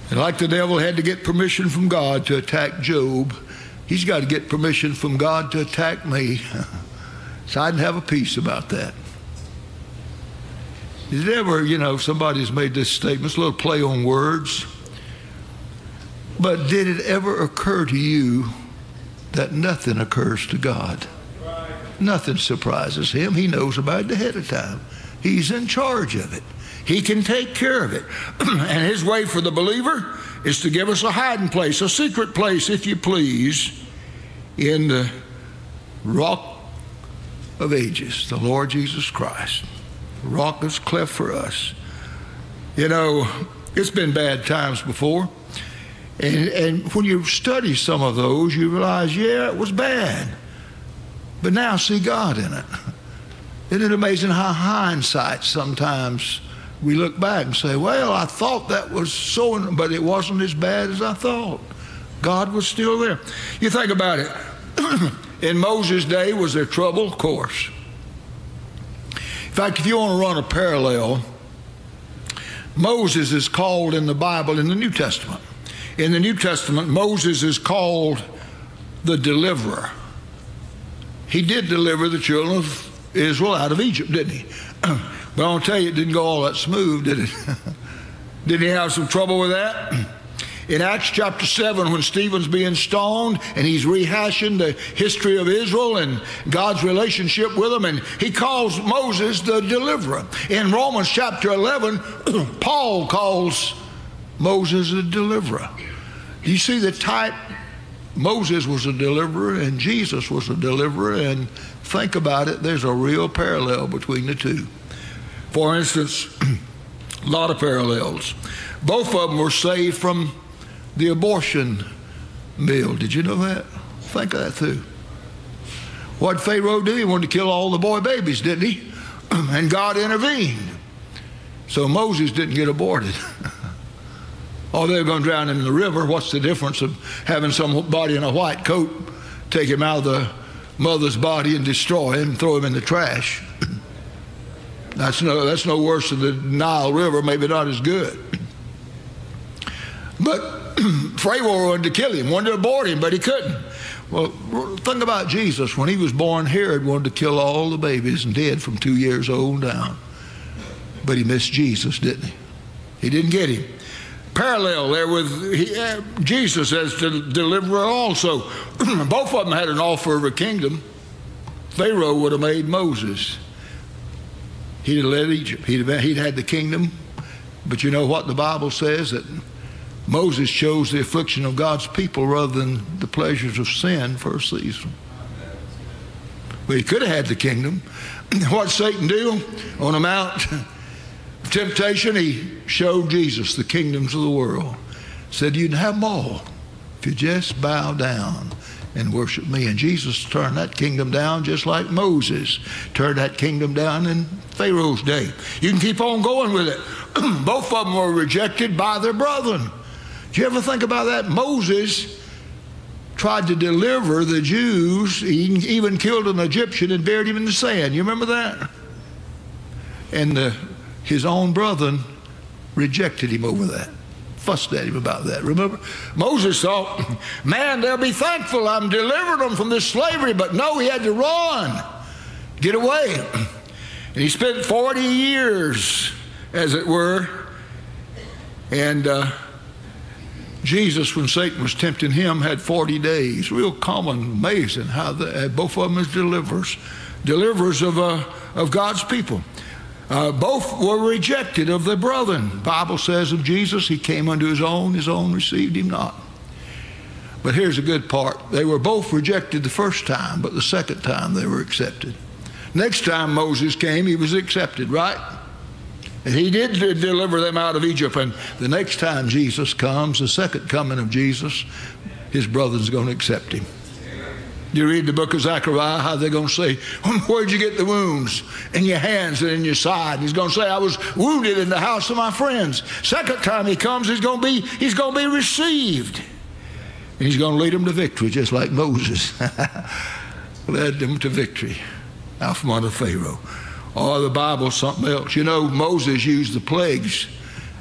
And like the devil had to get permission from God to attack Job, he's got to get permission from God to attack me. So I didn't have a peace about that. Is it ever, somebody's made this statement, it's a little play on words. But did it ever occur to you that nothing occurs to God? Nothing surprises him. He knows about it ahead of time. He's in charge of it. He can take care of it. And his way for the believer is to give us a hiding place, a secret place, if you please, in the rock of ages, the Lord Jesus Christ. The rock is cleft for us. It's been bad times before. And when you study some of those, you realize, yeah, it was bad. But now see God in it. Isn't it amazing how hindsight sometimes we look back and say, well, I thought that was so, but it wasn't as bad as I thought. God was still there. You think about it. In Moses' day, was there trouble? Of course. In fact, if you want to run a parallel, Moses is called in the Bible in the New Testament. In the New Testament, Moses is called the deliverer. He did deliver the children of Israel out of Egypt, didn't he? But I'll tell you, it didn't go all that smooth, did it? Didn't he have some trouble with that? In Acts chapter 7, when Stephen's being stoned and he's rehashing the history of Israel and God's relationship with them, and he calls Moses the deliverer. In Romans chapter 11, Paul calls Moses a deliverer. Do you see the type? Moses was a deliverer and Jesus was a deliverer, and think about it, there's a real parallel between the two. For instance, a lot of parallels. Both of them were saved from the abortion bill. Did you know that? Think of that too. What did Pharaoh do? He wanted to kill all the boy babies, didn't he? And God intervened. So Moses didn't get aborted. Oh, they were going to drown him in the river. What's the difference of having somebody in a white coat take him out of the mother's body and destroy him, throw him in the trash? That's no worse than the Nile River, maybe not as good. But Pharaoh wanted to kill him, wanted to abort him, but he couldn't. Well, think about Jesus. When he was born, Herod wanted to kill all the babies and did from 2 years old down. But he missed Jesus, didn't he? He didn't get him. Parallel there with Jesus as the deliverer also. Both of them had an offer of a kingdom. Pharaoh would have made Moses. He'd have led Egypt. He'd had the kingdom. But you know what the Bible says? That Moses chose the affliction of God's people rather than the pleasures of sin for a season. But he could have had the kingdom. What did Satan do on the Mount temptation? He showed Jesus the kingdoms of the world. Said you can have them all if you just bow down and worship me. And Jesus turned that kingdom down just like Moses turned that kingdom down in Pharaoh's day. You can keep on going with it. Both of them were rejected by their brethren. Do you ever think about that? Moses tried to deliver the Jews. He even killed an Egyptian and buried him in the sand. You remember that? And his own brethren rejected him over that, fussed at him about that. Remember? Moses thought, man, they'll be thankful I'm delivering them from this slavery. But no, he had to run, get away. And he spent 40 years, as it were. And Jesus, when Satan was tempting him, had 40 days. Real common, amazing how both of them as deliverers of God's people. Both were rejected of their brethren. The Bible says of Jesus, he came unto his own received him not. But here's the good part. They were both rejected the first time, but the second time they were accepted. Next time Moses came, he was accepted, right? And he did deliver them out of Egypt. And the next time Jesus comes, the second coming of Jesus, his brother's going to accept him. You read the book of Zechariah, how they're going to say, where'd you get the wounds? In your hands and in your side. And he's going to say, I was wounded in the house of my friends. Second time he comes, he's going to be received. And he's going to lead them to victory, just like Moses led them to victory out from under Pharaoh. Or the Bible's something else. You know, Moses used the plagues